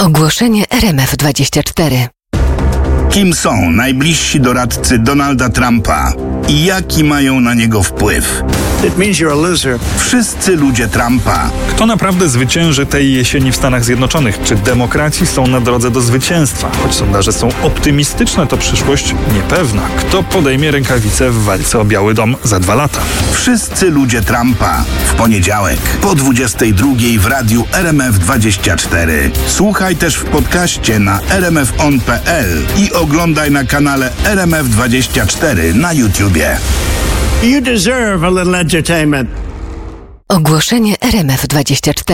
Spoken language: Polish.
Ogłoszenie RMF24. Kim są najbliżsi doradcy Donalda Trumpa i jaki mają na niego wpływ? Wszyscy ludzie Trumpa. Kto naprawdę zwycięży tej jesieni w Stanach Zjednoczonych? Czy demokraci są na drodze do zwycięstwa? Choć sondaże są optymistyczne, to przyszłość niepewna. Kto podejmie rękawice w walce o Biały Dom za 2 lata? Wszyscy ludzie Trumpa. W poniedziałek po 22 w radiu RMF24. Słuchaj też w podcaście na rmfon.pl i oglądaj na kanale RMF24 na YouTubie. You deserve a little entertainment. Ogłoszenie RMF24.